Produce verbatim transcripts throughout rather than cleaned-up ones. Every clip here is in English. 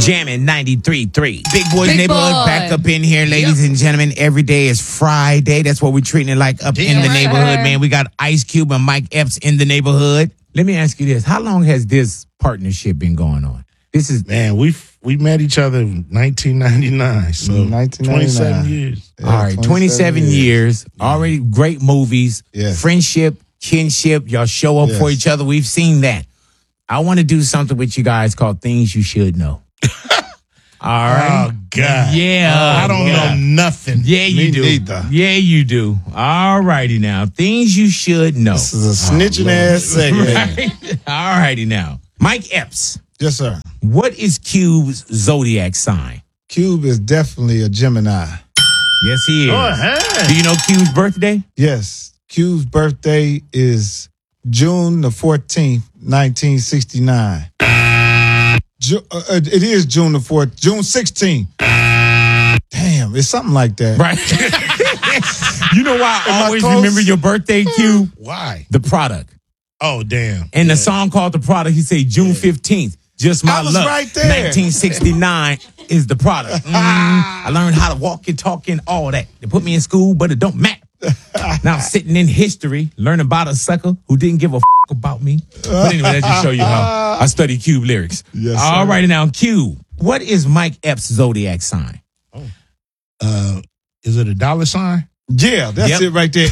Jamming ninety-three point three. Big Boys Big Neighborhood Boy. back up in here, ladies Yep. and gentlemen. Every day is Friday. That's what we're treating it like up in the right. neighborhood, man. We got Ice Cube and Mike Epps in the neighborhood. Let me ask you this. How long has this partnership been going on? This is Man, we we met each other in nineteen ninety-nine, so nineteen ninety-nine. twenty-seven years. Yeah, all right, twenty-seven years. Already great movies, Yes. friendship, kinship. Y'all show up for Yes. each other. We've seen that. I want to do something with you guys called Things You Should Know. All right. Oh God, Yeah. I don't yeah. know nothing. Yeah, you Me do. neither. Yeah, you do. All righty now. Things you should know. This is a snitching ass segment. Right? All righty now. Mike Epps, Yes, sir. what is Cube's zodiac sign? Cube is definitely a Gemini. Yes, he is. Oh, hey. Do you know Cube's birthday? Yes. Cube's birthday is June the fourteenth, nineteen sixty-nine. Ju- uh, uh, it is June the fourth, June sixteenth. Damn, it's something like that. Right. You know why I Am I always close? remember your birthday, Cube? Why? The product. Oh, damn. And the song called The Product, he said June fifteenth. Just my I was luck. right there. nineteen sixty-nine is the product. Mm, I learned how to walk and talk and all that. They put me in school, but it don't matter. Now I'm sitting in history, learning about a sucker who didn't give a f- about me. But anyway, that just show you how I study Cube lyrics. Yes, All sir. righty now, Cube. What is Mike Epps' zodiac sign? Uh, is it a dollar sign? Yeah, that's Yep. it right there.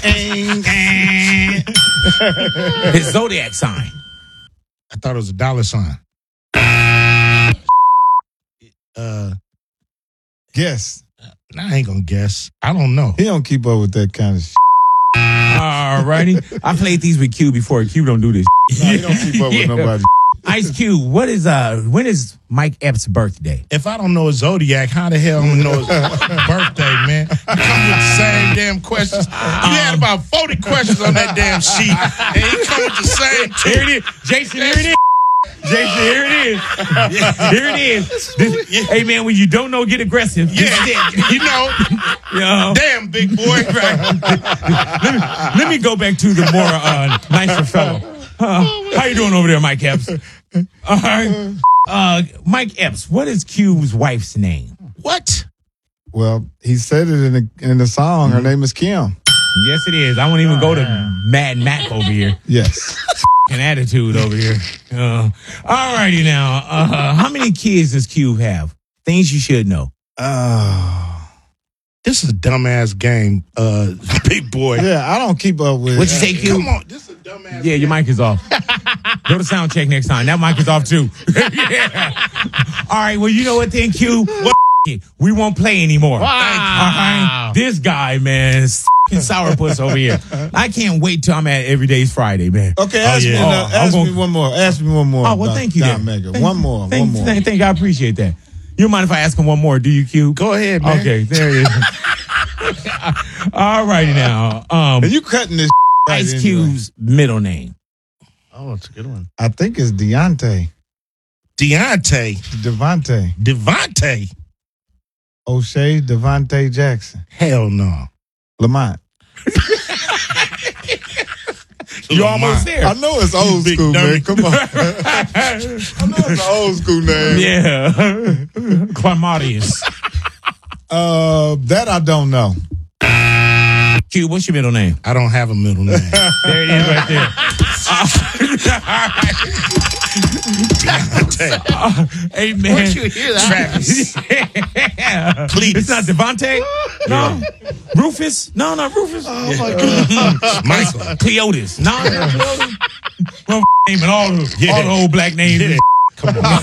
His zodiac sign. I thought it was a dollar sign. Uh, Yes. I ain't gonna guess. I don't know. He don't keep up with that kind of shit. All righty. I played these with Cube before. Cube don't do this. Nah, he don't keep up with Yeah. nobody. Ice Cube, what is uh when is Mike Epps' birthday? If I don't know his zodiac, how the hell am I gonna know his birthday, man? You come with the same damn questions. You had about forty questions on that damn sheet, and he come with the same two. Here it is. Jason, here it is. Jason, here it is. Here it is. This- hey man, when you don't know, get aggressive. This is Yeah, it. you know, You know? damn big boy. let, me, let me go back to the more uh, nicer fellow. Uh, how you doing over there, Mike Epps? All right. Uh, Mike Epps, what is Cube's wife's name? What? Well, he said it in the in the song. Her name is Kim. Yes, it is. I won't even go to Mad Mac over here. Yes. An attitude over here. Uh, all righty now. Uh, how many kids does Cube have? Things you should know. Oh. This is a dumbass game, uh, big boy. Yeah, I don't keep up with. What you say, Cube? Come on, this is a dumbass. Yeah, your mic is off. Go to sound check next time. That mic is off too. Yeah. All right. Well, you know what then, Q? Well, it. We won't play anymore. Wow. All right. This guy, man, is sourpuss over here. I can't wait till I'm at Everyday's Friday, man. Okay, ask yeah. me. Oh, ano- I'm ask gonna- me one more. Ask me one more. Oh, well, about thank you. Don then. Mega. Thank- One more. Thank, one more. Thank, thank you. I appreciate that. You don't mind if I ask him one more? Do you, Q? Go ahead, man. Okay, there it is. All righty now. Um, Are you cutting this? right Ice anyway? Cube's middle name. Oh, it's a good one. I think it's Deontay. Deontay, Devontae. Devontae. O'Shea Devontae Jackson. Hell no. Lamont. You almost there. I know it's old big school, dummy. man. Come on. I know it's an old school name. Yeah. Climatius. Uh, that I don't know. Q, what's your middle name? I don't have a middle name. There it is right there. Deontay. Uh, hey, man. Where'd you hear that? Travis. Yeah. Cletus. It's not Devontae? No. Rufus? No, not Rufus. Oh my God. Michael. Cleotis. No, not Cleotis. Well, naming all the, Yeah. all the old black names. Yeah. Come on.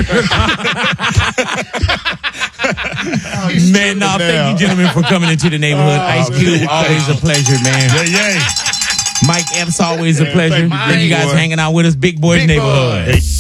Man, nah, thank you, gentlemen, for coming into the neighborhood. Ice Cube, man. always a pleasure, man. Yeah, yeah. Mike Epps, always a Yeah, pleasure. thank you, Thank you guys boy. hanging out with us. Big Boys Big Neighborhood. boy.